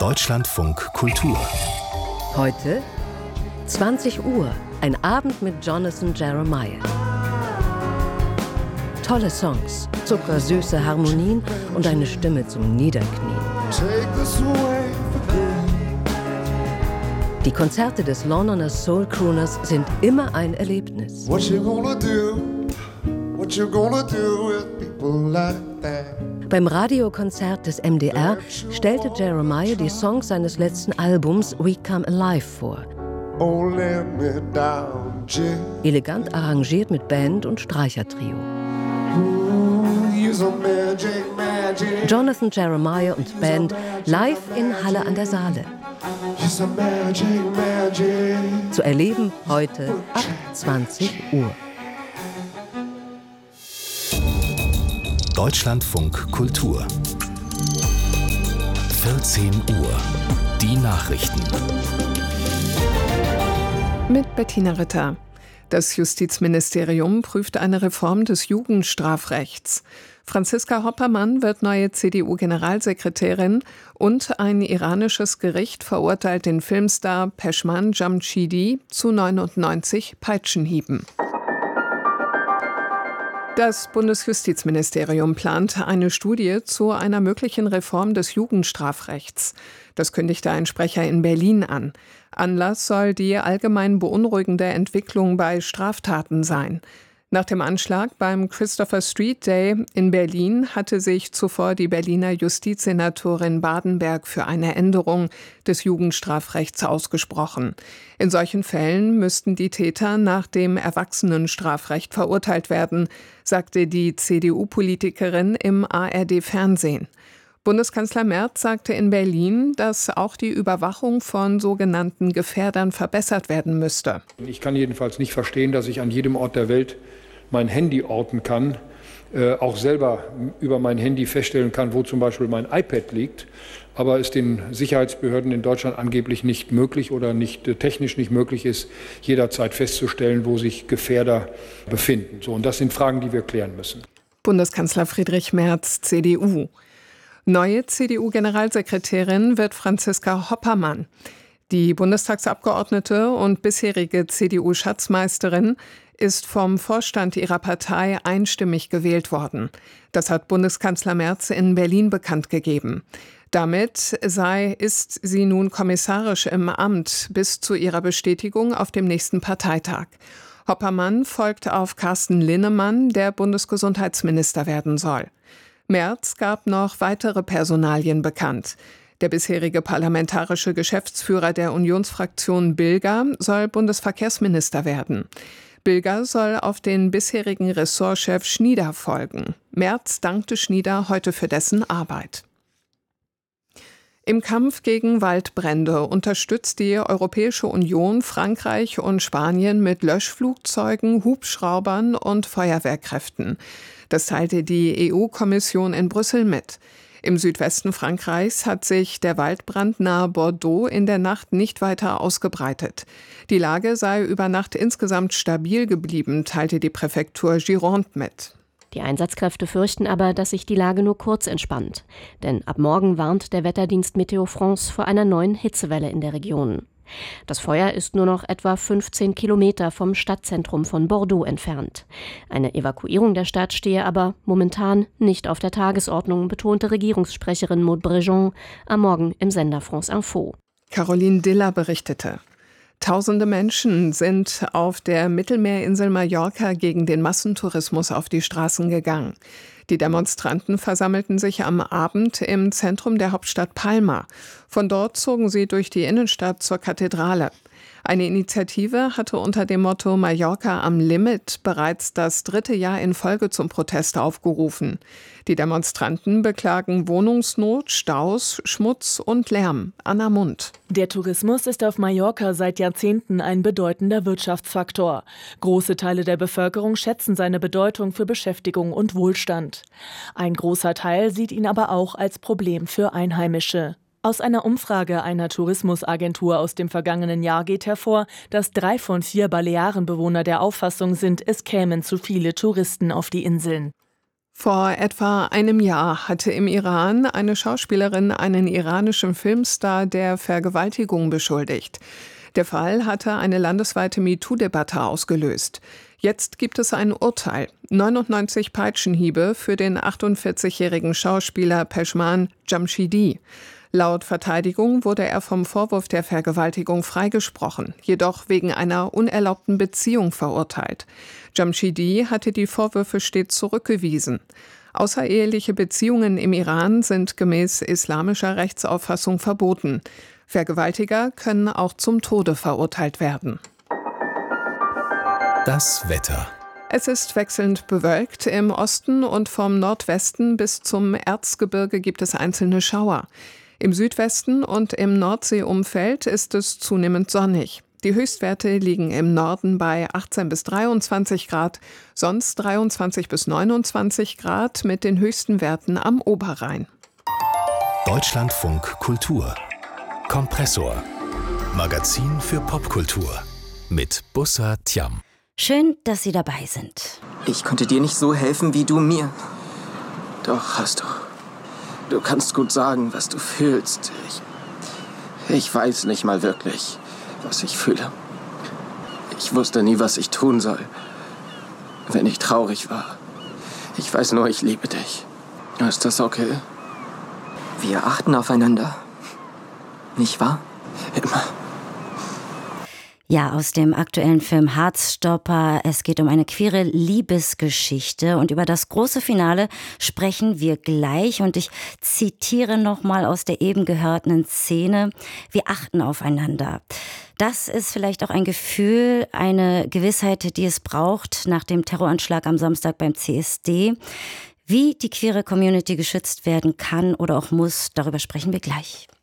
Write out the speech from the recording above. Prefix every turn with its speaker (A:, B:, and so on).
A: Deutschlandfunk Kultur.
B: Heute 20 Uhr, ein Abend mit Jonathan Jeremiah. Tolle Songs, zuckersüße Harmonien und eine Stimme zum Niederknien. Die Konzerte des Londoner Soul Crooners sind immer ein Erlebnis. Beim Radiokonzert des MDR stellte Jeremiah die Songs seines letzten Albums We Come Alive vor. Elegant arrangiert mit Band und Streichertrio. Jonathan Jeremiah und Band live in Halle an der Saale. Zu erleben heute ab 20 Uhr.
A: Deutschlandfunk Kultur. 14 Uhr. Die Nachrichten.
C: Mit Bettina Ritter. Das Justizministerium prüft eine Reform des Jugendstrafrechts. Franziska Hoppermann wird neue CDU-Generalsekretärin und ein iranisches Gericht verurteilt den Filmstar Peshman Jamshidi zu 99 Peitschenhieben. Das Bundesjustizministerium plant eine Studie zu einer möglichen Reform des Jugendstrafrechts. Das kündigte ein Sprecher in Berlin an. Anlass soll die allgemein beunruhigende Entwicklung bei Straftaten sein. Nach dem Anschlag beim Christopher Street Day in Berlin hatte sich zuvor die Berliner Justizsenatorin Badenberg für eine Änderung des Jugendstrafrechts ausgesprochen. In solchen Fällen müssten die Täter nach dem Erwachsenenstrafrecht verurteilt werden, sagte die CDU-Politikerin im ARD-Fernsehen. Bundeskanzler Merz sagte in Berlin, dass auch die Überwachung von sogenannten Gefährdern verbessert werden müsste.
D: Ich kann jedenfalls nicht verstehen, dass ich an jedem Ort der Welt mein Handy orten kann, auch selber über mein Handy feststellen kann, wo zum Beispiel mein iPad liegt, aber es den Sicherheitsbehörden in Deutschland angeblich nicht möglich oder technisch nicht möglich ist, jederzeit festzustellen, wo sich Gefährder befinden. So, und das sind Fragen, die wir klären müssen.
C: Bundeskanzler Friedrich Merz, CDU. Neue CDU-Generalsekretärin wird Franziska Hoppermann. Die Bundestagsabgeordnete und bisherige CDU-Schatzmeisterin ist vom Vorstand ihrer Partei einstimmig gewählt worden. Das hat Bundeskanzler Merz in Berlin bekannt gegeben. Damit ist sie nun kommissarisch im Amt bis zu ihrer Bestätigung auf dem nächsten Parteitag. Hoppermann folgt auf Carsten Linnemann, der Bundesgesundheitsminister werden soll. Merz gab noch weitere Personalien bekannt. Der bisherige parlamentarische Geschäftsführer der Unionsfraktion Bilger soll Bundesverkehrsminister werden. Bilger soll auf den bisherigen Ressortchef Schnieder folgen. Merz dankte Schnieder heute für dessen Arbeit. Im Kampf gegen Waldbrände unterstützt die Europäische Union Frankreich und Spanien mit Löschflugzeugen, Hubschraubern und Feuerwehrkräften. Das teilte die EU-Kommission in Brüssel mit. Im Südwesten Frankreichs hat sich der Waldbrand nahe Bordeaux in der Nacht nicht weiter ausgebreitet. Die Lage sei über Nacht insgesamt stabil geblieben, teilte die Präfektur Gironde mit.
E: Die Einsatzkräfte fürchten aber, dass sich die Lage nur kurz entspannt. Denn ab morgen warnt der Wetterdienst Meteo France vor einer neuen Hitzewelle in der Region. Das Feuer ist nur noch etwa 15 Kilometer vom Stadtzentrum von Bordeaux entfernt. Eine Evakuierung der Stadt stehe aber momentan nicht auf der Tagesordnung, betonte Regierungssprecherin Maud Brejon am Morgen im Sender France Info.
C: Caroline Diller berichtete. Tausende Menschen sind auf der Mittelmeerinsel Mallorca gegen den Massentourismus auf die Straßen gegangen. Die Demonstranten versammelten sich am Abend im Zentrum der Hauptstadt Palma. Von dort zogen sie durch die Innenstadt zur Kathedrale. Eine Initiative hatte unter dem Motto Mallorca am Limit bereits das 3. Jahr in Folge zum Protest aufgerufen. Die Demonstranten beklagen Wohnungsnot, Staus, Schmutz und Lärm. Anna Mund.
F: Der Tourismus ist auf Mallorca seit Jahrzehnten ein bedeutender Wirtschaftsfaktor. Große Teile der Bevölkerung schätzen seine Bedeutung für Beschäftigung und Wohlstand. Ein großer Teil sieht ihn aber auch als Problem für Einheimische. Aus einer Umfrage einer Tourismusagentur aus dem vergangenen Jahr geht hervor, dass 3 von 4 Balearenbewohner der Auffassung sind, es kämen zu viele Touristen auf die Inseln.
C: Vor etwa einem Jahr hatte im Iran eine Schauspielerin einen iranischen Filmstar der Vergewaltigung beschuldigt. Der Fall hatte eine landesweite MeToo-Debatte ausgelöst. Jetzt gibt es ein Urteil. 99 Peitschenhiebe für den 48-jährigen Schauspieler Peshman Jamshidi. Laut Verteidigung wurde er vom Vorwurf der Vergewaltigung freigesprochen, jedoch wegen einer unerlaubten Beziehung verurteilt. Jamshidi hatte die Vorwürfe stets zurückgewiesen. Außereheliche Beziehungen im Iran sind gemäß islamischer Rechtsauffassung verboten. Vergewaltiger können auch zum Tode verurteilt werden.
A: Das Wetter.
C: Es ist wechselnd bewölkt. Im Osten und vom Nordwesten bis zum Erzgebirge gibt es einzelne Schauer. Im Südwesten und im Nordseeumfeld ist es zunehmend sonnig. Die Höchstwerte liegen im Norden bei 18 bis 23 Grad, sonst 23 bis 29 Grad mit den höchsten Werten am Oberrhein.
A: Deutschlandfunk Kultur. Kompressor. Magazin für Popkultur. Mit Bussa Thiam.
G: Schön, dass Sie dabei sind.
H: Ich konnte dir nicht so helfen, wie du mir. Doch, hast du. Du kannst gut sagen, was du fühlst. Ich weiß nicht mal wirklich, was ich fühle. Ich wusste nie, was ich tun soll, wenn ich traurig war. Ich weiß nur, ich liebe dich. Ist das okay? Wir achten aufeinander. Nicht wahr? Immer.
G: Ja, aus dem aktuellen Film Heartstopper. Es geht um eine queere Liebesgeschichte und über das große Finale sprechen wir gleich. Und ich zitiere nochmal aus der eben gehörten Szene. Wir achten aufeinander. Das ist vielleicht auch ein Gefühl, eine Gewissheit, die es braucht nach dem Terroranschlag am Samstag beim CSD. Wie die queere Community geschützt werden kann oder auch muss, darüber sprechen wir gleich.